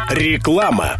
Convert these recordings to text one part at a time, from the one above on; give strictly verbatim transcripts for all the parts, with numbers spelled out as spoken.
Реклама.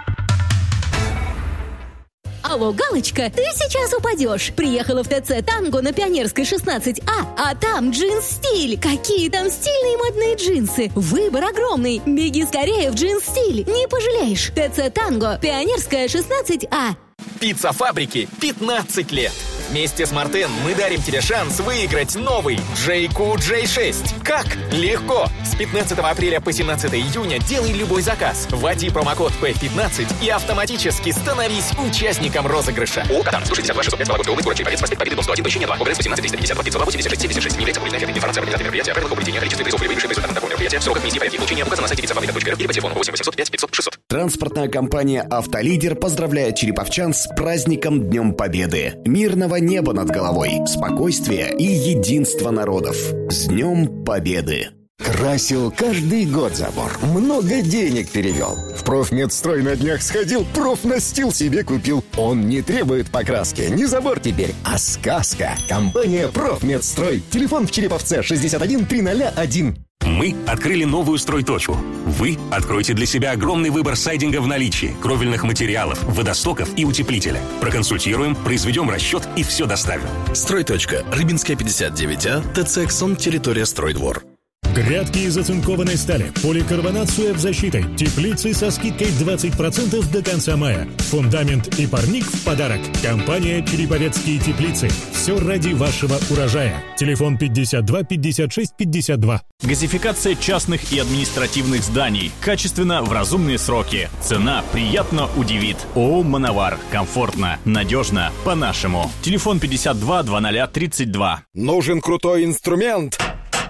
Алло, Галочка, ты сейчас упадешь. Приехала в ТЦ «Танго» на Пионерской шестнадцать А, а там джинс-стиль. Какие там стильные модные джинсы. Выбор огромный. Беги скорее в джинс-стиль. Не пожалеешь. ТЦ «Танго», Пионерская шестнадцать А. Пицца фабрики пятнадцать лет. Вместе с Мартен мы дарим тебе шанс выиграть новый джей кью джей шесть. Как? Легко! С пятнадцатого апреля по семнадцатое июня делай любой заказ. Вводи промокод пэ пятнадцать и автоматически становись участником розыгрыша. ООО «Катан», сто шестьдесят два шестьсот пять, Вологодская область, город Череповец, проспект Победы, дом сто один, помещение два. ОГРС восемнадцать триста пятьдесят два тридцать два восемьдесят шесть семьдесят шесть. Не является публичной официальной информацией о организаторе мероприятия, о правилах поведения, количестве призов или выигрыше призов такого мероприятия. В сроках внеси порядке получения указано на сайте пиццафабрика точка ру или по телефону восемь восемьсот пять пятьсот шестьсот. Транспортная компания «Автолидер» поздравляет череповчан с праздником Днем Победы. Мирного неба над головой, спокойствия и единства народов. С Днем Победы! Красил каждый год забор, много денег перевел. В Профмедстрой на днях сходил, профнастил себе купил. Он не требует покраски, не забор теперь, а сказка. Компания Профмедстрой. Телефон в Череповце шестьдесят один триста один. Мы открыли новую стройточку. Вы откройте для себя огромный выбор сайдинга в наличии, кровельных материалов, водостоков и утеплителя. Проконсультируем, произведем расчет и все доставим. Стройточка. Рыбинская, пятьдесят девять А. ТЦ «Эксон», территория Стройдвор. Грядки из оцинкованной стали, поликарбонат с уэб-защитой, теплицы со скидкой двадцать процентов до конца мая. Фундамент и парник в подарок. Компания «Череповецкие теплицы». Все ради вашего урожая. Телефон пятьдесят два пятьдесят шесть пятьдесят два. Газификация частных и административных зданий. Качественно, в разумные сроки. Цена приятно удивит. ООО «Мановар». Комфортно, надежно, по-нашему. Телефон пятьдесят два двадцать тридцать два. Нужен крутой инструмент?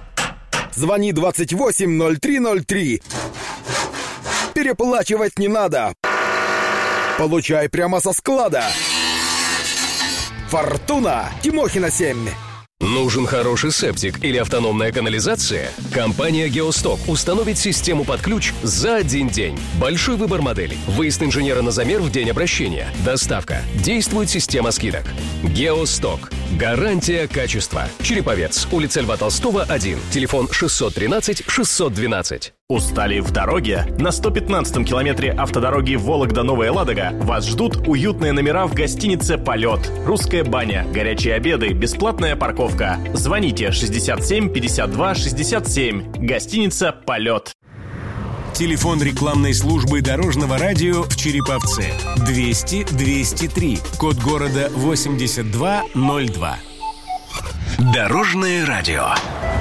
Звони двадцать восемь ноль три ноль три. Переплачивать не надо. Получай прямо со склада. «Фортуна», Тимохина семь. Нужен хороший септик или автономная канализация? Компания «Геосток» установит систему под ключ за один день. Большой выбор моделей. Выезд инженера на замер в день обращения. Доставка. Действует система скидок. «Геосток». Гарантия качества. Череповец. Улица Льва Толстого, один. Телефон шестьсот тринадцать шестьсот двенадцать. Устали в дороге? На сто пятнадцатом километре автодороги Вологда-Новая Ладога вас ждут уютные номера в гостинице «Полет». Русская баня, горячие обеды, бесплатная парковка. Звоните шестьдесят семь пятьдесят два шестьдесят семь. Гостиница «Полет». Телефон рекламной службы Дорожного радио в Череповце. двести двести три. Код города восемьдесят два ноль два. Дорожное радио.